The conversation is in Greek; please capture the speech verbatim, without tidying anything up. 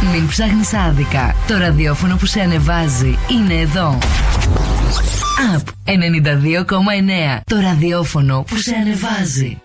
Μην ψάχνεις άδικα. Το ραδιόφωνο που σε ανεβάζει είναι εδώ. Up ενενήντα δύο κόμμα εννέα. Το ραδιόφωνο που σε ανεβάζει.